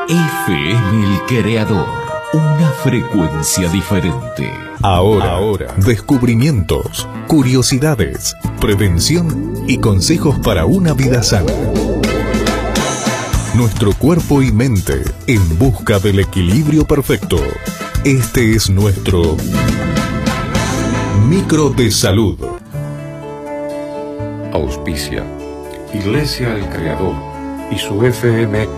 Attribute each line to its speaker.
Speaker 1: FM El Creador, una frecuencia diferente.
Speaker 2: Ahora, descubrimientos, curiosidades, prevención y consejos para una vida sana. Nuestro cuerpo y mente en busca del equilibrio perfecto. Este es nuestro Micro de Salud.
Speaker 3: Auspicia Iglesia El Creador y su FM